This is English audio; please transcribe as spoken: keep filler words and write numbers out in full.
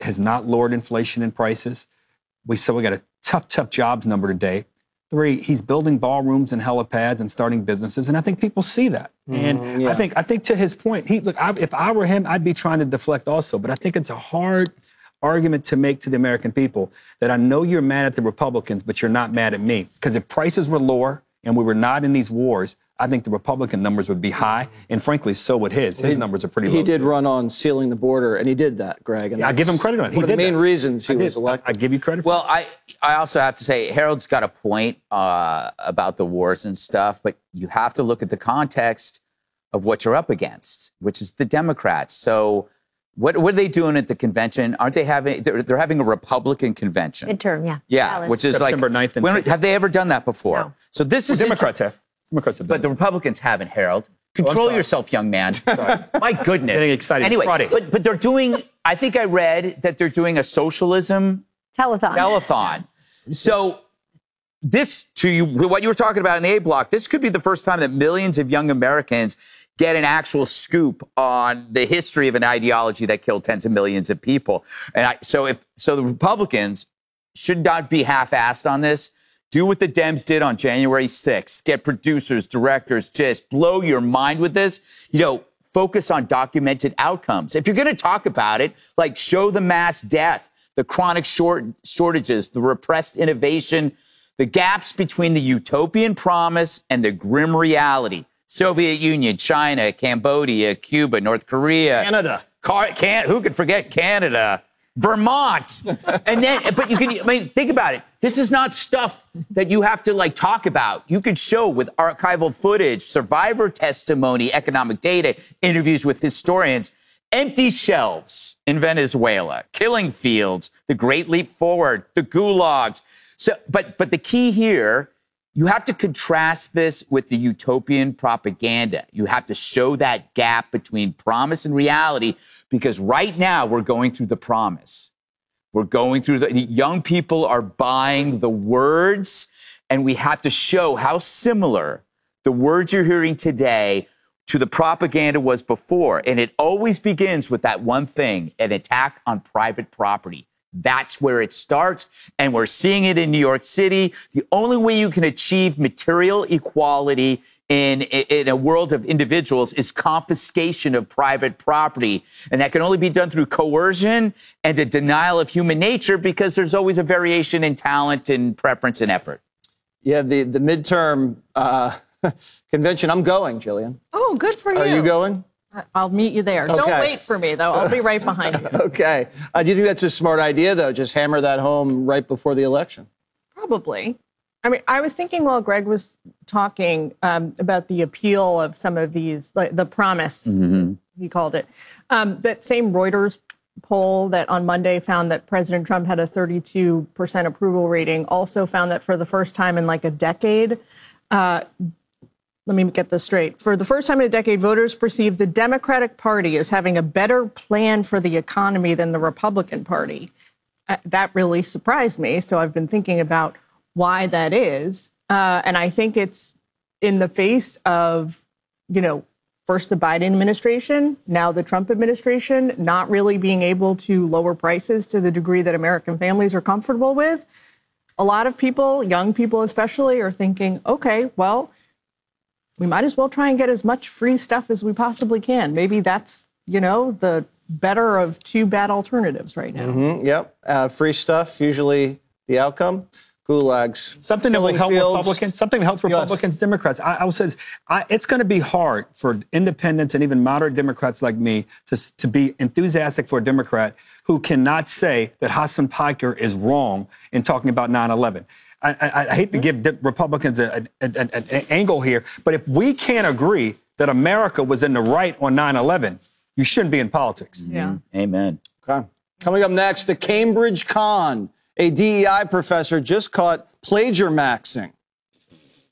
has not lowered inflation and prices. We said we got a tough, tough jobs number today. Three, he's building ballrooms and helipads and starting businesses, and I think people see that. Mm, and yeah. I think, I think to his point, he look. I, if I were him, I'd be trying to deflect also. But I think it's a hard argument to make to the American people that I know you're mad at the Republicans, but you're not mad at me. Because if prices were lower and we were not in these wars, I think the Republican numbers would be high, and frankly, so would his. His he, numbers are pretty low. He did run on sealing the border, and he did that, Greg. And yeah, I give him credit on it. He one of the main that. reasons he was elected. I, I give you credit for Well, that. I, I also have to say, Harold's got a point uh, about the wars and stuff, but you have to look at the context of what you're up against, which is the Democrats. So what, what are they doing at the convention? Aren't they having, they're, they're having a Republican convention. Midterm, yeah. Yeah, Dallas. which is September like, ninth and when, tenth. have they ever done that before? No. So this well, is Democrats have. Democrats have But the Republicans haven't, Harold. Control oh, yourself, young man. My goodness. Getting excited. Anyway, Friday. but, but they're doing, I think I read that they're doing a socialism Telethon. telethon. So this, to you, what you were talking about in the A block, this could be the first time that millions of young Americans get an actual scoop on the history of an ideology that killed tens of millions of people. And I, so if so, the Republicans should not be half-assed on this. Do what the Dems did on January sixth. Get producers, directors, just blow your mind with this. You know, focus on documented outcomes. If you're going to talk about it, like show the mass death, the chronic short shortages, the repressed innovation, the gaps between the utopian promise and the grim reality. Soviet Union, China, Cambodia, Cuba, North Korea. Canada. Car, can, who could forget Canada? Vermont. And then, but you can, I mean, think about it. This is not stuff that you have to like talk about. You could show with archival footage, survivor testimony, economic data, interviews with historians, empty shelves in Venezuela, killing fields, the Great Leap Forward, the gulags. So, but, but the key here, you have to contrast this with the utopian propaganda. You have to show that gap between promise and reality, because right now we're going through the promise. We're going through the, the young people are buying the words, and we have to show how similar the words you're hearing today to the propaganda was before. And it always begins with that one thing, an attack on private property. That's where it starts, and we're seeing it in New York City. The only way you can achieve material equality in, in a world of individuals is confiscation of private property, and that can only be done through coercion and a denial of human nature, because there's always a variation in talent and preference and effort. Yeah, the, the midterm uh, convention, I'm going, Jillian. Oh, good for you. Are you going? I'll meet you there. Okay. Don't wait for me, though. I'll be right behind you. Okay. Uh, do you think that's a smart idea, though? Just hammer that home right before the election? Probably. I mean, I was thinking while Greg was talking um, about the appeal of some of these, like the promise, mm-hmm. he called it, um, that same Reuters poll that on Monday found that President Trump had a thirty-two percent approval rating also found that for the first time in like a decade, uh, let me get this straight. For the first time in a decade, voters perceive the Democratic Party as having a better plan for the economy than the Republican Party. Uh, that really surprised me. So I've been thinking about why that is. Uh, and I think it's in the face of, you know, first the Biden administration, now the Trump administration, not really being able to lower prices to the degree that American families are comfortable with. A lot of people, young people especially, are thinking, okay, well, we might as well try and get as much free stuff as we possibly can. Maybe that's, you know, the better of two bad alternatives right now. Mm-hmm, yep. Uh, free stuff, usually the outcome. Gulags. Something that will help fields. Republicans, something that helps Republicans, yes. Democrats. I, I would say I, it's going to be hard for independents and even moderate Democrats like me to, to be enthusiastic for a Democrat who cannot say that Hassan Piker is wrong in talking about nine eleven. I, I, I hate to give Republicans an angle here, but if we can't agree that America was in the right on nine eleven, you shouldn't be in politics. Yeah. Mm-hmm. Amen. Okay. Coming up next, the Cambridge Con. A D E I professor just caught plagiarizing.